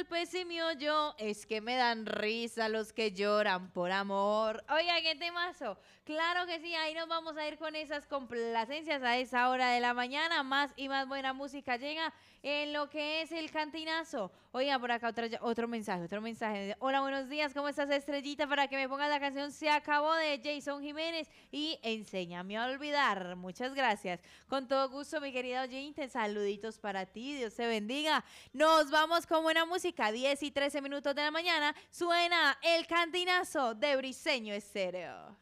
golpes y miollo, es que me dan risa los que lloran por amor. Oiga, qué temazo. Claro que sí, ahí nos vamos a ir con esas complacencias a esa hora de la mañana. Más y más buena música llega en lo que es el cantinazo. Oiga, por acá otro mensaje. Hola, buenos días, ¿cómo estás, Estrellita? Para que me pongas la canción Se Acabó de Jason Jiménez y Enséñame a Olvidar. Muchas gracias. Con todo gusto, mi querida oyente, saluditos para ti, Dios te bendiga. Nos vamos con buena música, 10 y 13 minutos de la mañana, suena el cantinazo de Briseño Estéreo.